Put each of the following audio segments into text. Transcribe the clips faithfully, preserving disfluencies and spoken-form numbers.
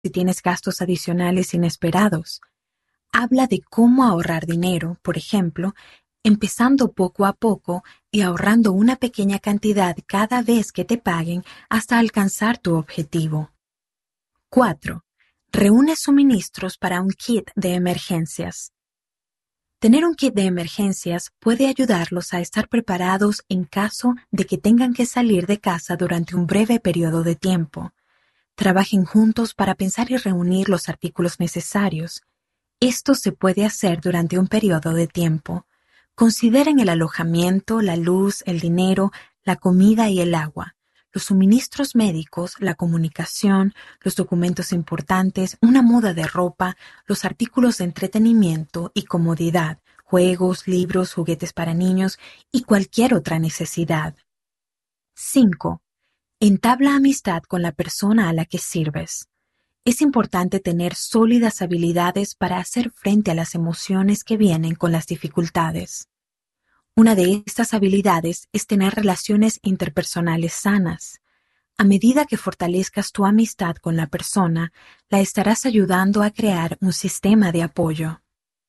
si tienes gastos adicionales inesperados. Habla de cómo ahorrar dinero, por ejemplo, empezando poco a poco y ahorrando una pequeña cantidad cada vez que te paguen hasta alcanzar tu objetivo. cuatro. Reúne suministros para un kit de emergencias. Tener un kit de emergencias puede ayudarlos a estar preparados en caso de que tengan que salir de casa durante un breve periodo de tiempo. Trabajen juntos para pensar y reunir los artículos necesarios. Esto se puede hacer durante un periodo de tiempo. Consideren el alojamiento, la luz, el dinero, la comida y el agua, los suministros médicos, la comunicación, los documentos importantes, una muda de ropa, los artículos de entretenimiento y comodidad, juegos, libros, juguetes para niños y cualquier otra necesidad. cinco. Entabla amistad con la persona a la que sirves. Es importante tener sólidas habilidades para hacer frente a las emociones que vienen con las dificultades. Una de estas habilidades es tener relaciones interpersonales sanas. A medida que fortalezcas tu amistad con la persona, la estarás ayudando a crear un sistema de apoyo.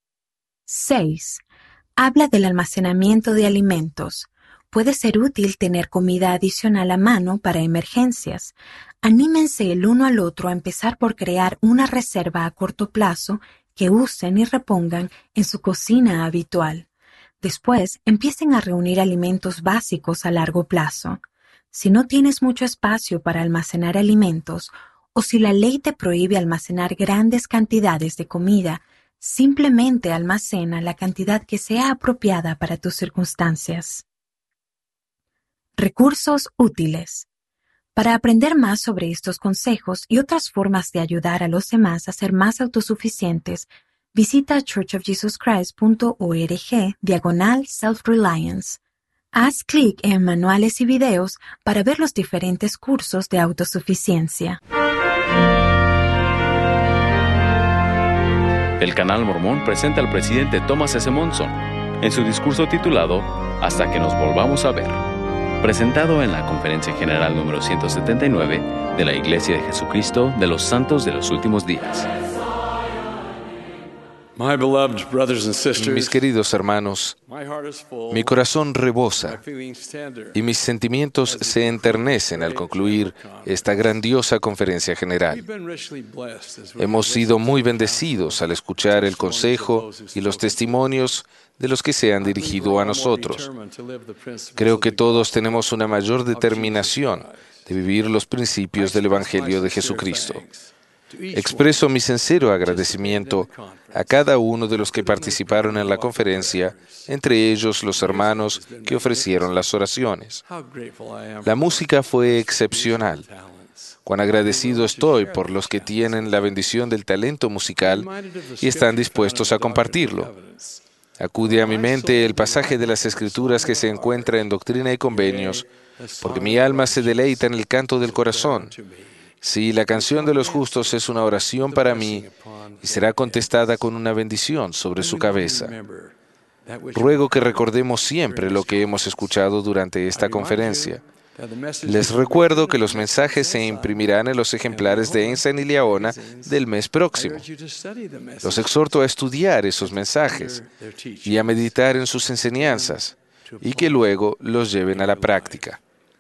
seis. Habla del almacenamiento de alimentos. Puede ser útil tener comida adicional a mano para emergencias. Anímense el uno al otro a empezar por crear una reserva a corto plazo que usen y repongan en su cocina habitual. Después, empiecen a reunir alimentos básicos a largo plazo. Si no tienes mucho espacio para almacenar alimentos, o si la ley te prohíbe almacenar grandes cantidades de comida, simplemente almacena la cantidad que sea apropiada para tus circunstancias. Recursos útiles. Para aprender más sobre estos consejos y otras formas de ayudar a los demás a ser más autosuficientes, visita church of jesus christ punto org diagonal self-reliance. Haz clic en manuales y videos para ver los diferentes cursos de autosuficiencia. El Canal Mormón presenta al presidente Thomas S. Monson en su discurso titulado Hasta que nos volvamos a ver, presentado en la Conferencia General número ciento setenta y nueve de la Iglesia de Jesucristo de los Santos de los Últimos Días. Mis queridos hermanos, mi corazón rebosa y mis sentimientos se enternecen al concluir esta grandiosa conferencia general. Hemos sido muy bendecidos al escuchar el consejo y los testimonios de los que se han dirigido a nosotros. Creo que todos tenemos una mayor determinación de vivir los principios del Evangelio de Jesucristo. Expreso mi sincero agradecimiento a cada uno de los que participaron en la conferencia, entre ellos los hermanos que ofrecieron las oraciones. La música fue excepcional. Cuán agradecido estoy por los que tienen la bendición del talento musical y están dispuestos a compartirlo. Acude a mi mente el pasaje de las Escrituras que se encuentra en Doctrina y Convenios, porque mi alma se deleita en el canto del corazón. Sí, la canción de los justos es una oración para mí y será contestada con una bendición sobre su cabeza. Ruego que recordemos siempre lo que hemos escuchado durante esta conferencia. Les recuerdo que los mensajes se imprimirán en los ejemplares de Ensign y Liaona del mes próximo. Los exhorto a estudiar esos mensajes y a meditar en sus enseñanzas y que luego los lleven a la práctica.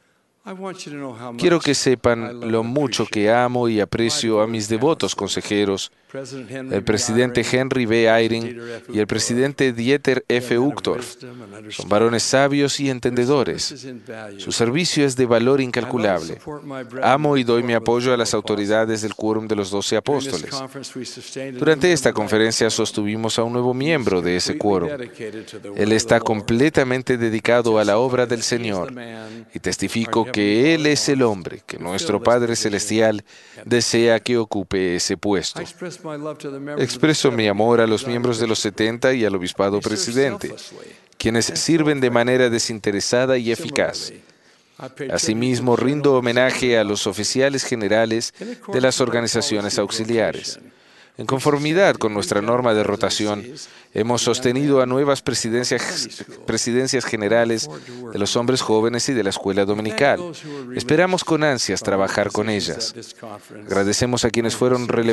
Quiero que sepan lo mucho que amo y aprecio a mis devotos consejeros, el presidente Henry B. Eyring y el presidente Dieter F. Uchtdorf. Son varones sabios y entendedores. Su servicio es de valor incalculable. Amo y doy mi apoyo a las autoridades del quórum de los doce apóstoles. Durante esta conferencia sostuvimos a un nuevo miembro de ese quórum. Él está completamente dedicado a la obra del Señor y testifico que Él es el hombre que nuestro Padre Celestial desea que ocupe ese puesto. Expreso mi amor a los miembros de los setenta y al obispado presidente, quienes sirven de manera desinteresada y eficaz. Asimismo, rindo homenaje a los oficiales generales de las organizaciones auxiliares. En conformidad con nuestra norma de rotación, hemos sostenido a nuevas presidencias, presidencias generales de los hombres jóvenes y de la escuela dominical. Esperamos con ansias trabajar con ellas. Agradecemos a quienes fueron relevantes